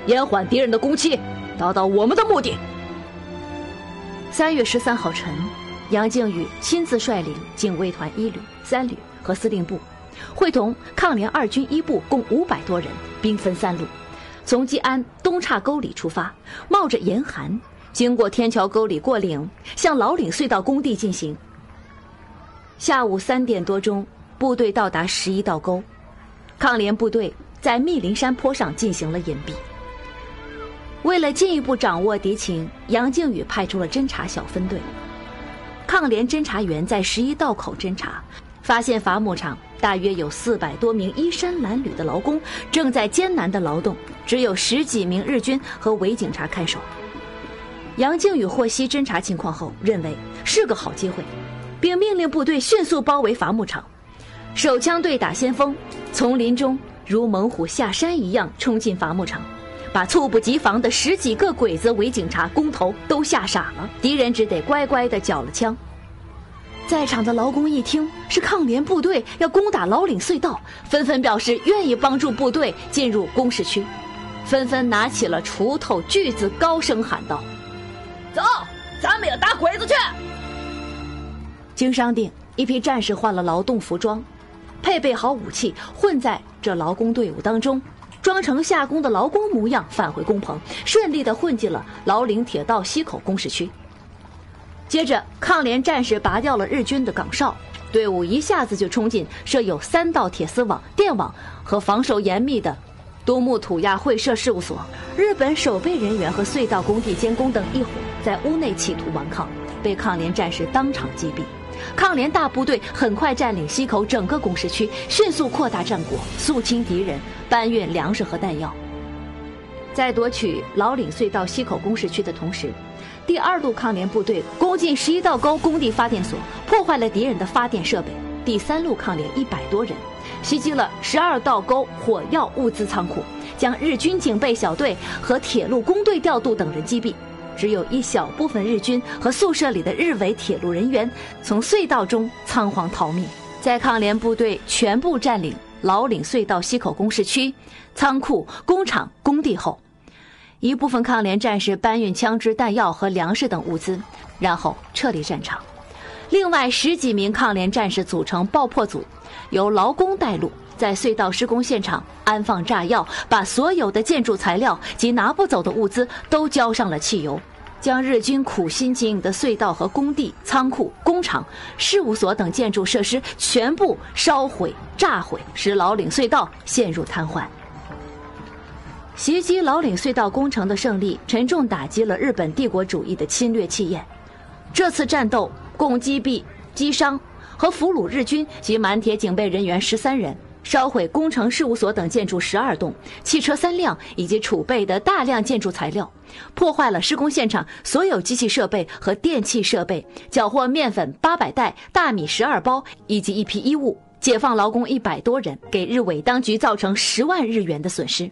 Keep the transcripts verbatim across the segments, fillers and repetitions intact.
延缓敌人的攻击，达到我们的目的。 三月十三号晨，杨靖宇亲自率领警卫团一旅、三旅和司令部，会同抗联二军一部共五百多人，兵分三路，从吉安东岔沟里出发，冒着严寒，经过天桥沟里过岭，向老岭隧道工地进行。下午三点多钟，部队到达十一道沟，抗联部队在密林山坡上进行了隐蔽。为了进一步掌握敌情，杨靖宇派出了侦察小分队。抗联侦察员在十一道口侦察，发现伐木场大约有四百多名衣衫褴褛的劳工正在艰难的劳动，只有十几名日军和伪警察看守。杨靖宇获悉侦察情况后，认为是个好机会，并命令部队迅速包围伐木场，手枪队打先锋，从林中如猛虎下山一样冲进伐木场，把猝不及防的十几个鬼子伪警察工头都吓傻了，敌人只得乖乖地缴了枪。在场的劳工一听是抗联部队要攻打老岭隧道，纷纷表示愿意帮助部队进入工事区，纷纷拿起了锄头锯子，高声喊道： 走，咱们也打鬼子去。 经商定，一批战士换了劳动服装，配备好武器，混在这劳工队伍当中，装成下工的劳工模样返回工棚，顺利地混进了老岭铁道西口工事区。接着，抗联战士拔掉了日军的岗哨，队伍一下子就冲进设有三道铁丝网、电网和防守严密的东木土亚会社事务所。日本守备人员和隧道工地监工等一伙在屋内企图顽抗，被抗联战士当场击毙。抗联大部队很快占领西口整个工事区，迅速扩大战果，肃清敌人，搬运粮食和弹药。在夺取老岭隧道西口工事区的同时，第二路抗联部队攻进十一道沟工地发电所，破坏了敌人的发电设备。第三路抗联一百多人袭击了十二道沟火药物资仓库，将日军警备小队和铁路工队调度等人击毙。只有一小部分日军和宿舍里的日伪铁路人员从隧道中仓皇逃命。在抗联部队全部占领老岭隧道西口工事区、仓库、工厂、工地后，一部分抗联战士搬运枪支、弹药和粮食等物资，然后撤离战场。另外十几名抗联战士组成爆破组，由劳工带路，在隧道施工现场安放炸药，把所有的建筑材料及拿不走的物资都浇上了汽油，将日军苦心经营的隧道和工地、仓库、工厂、事务所等建筑设施全部烧毁、炸毁，使老岭隧道陷入瘫痪。袭击老岭隧道工程的胜利，沉重打击了日本帝国主义的侵略气焰。这次战斗共击毙、击伤和俘虏日军及满铁警备人员十三人，烧毁工程事务所等建筑十二栋、汽车三辆以及储备的大量建筑材料，破坏了施工现场所有机器设备和电气设备，缴获面粉八百袋、大米十二包以及一批衣物，解放劳工一百多人，给日伪当局造成十万日元的损失。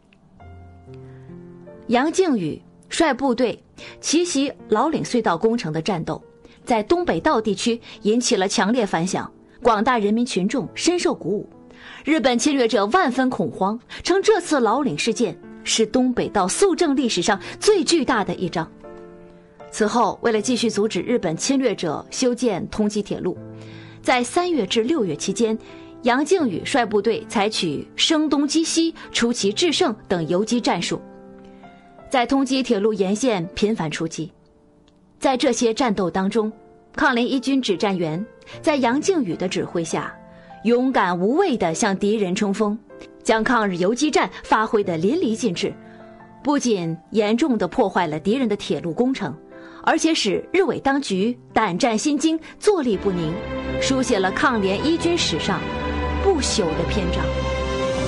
杨靖宇率部队奇袭老岭隧道工程的战斗，在东北道地区引起了强烈反响，广大人民群众深受鼓舞。日本侵略者万分恐慌，称这次老岭事件是东北道肃正历史上最巨大的一章。此后，为了继续阻止日本侵略者修建通缉铁路，在三月至六月期间，杨靖宇率部队采取声东击西、出奇制胜等游击战术，在通缉铁路沿线频繁出击。在这些战斗当中，抗联一军指战员在杨靖宇的指挥下，勇敢无畏地向敌人冲锋，将抗日游击战发挥得淋漓尽致，不仅严重地破坏了敌人的铁路工程，而且使日伪当局胆战心惊、坐立不宁，书写了抗联一军史上不朽的篇章。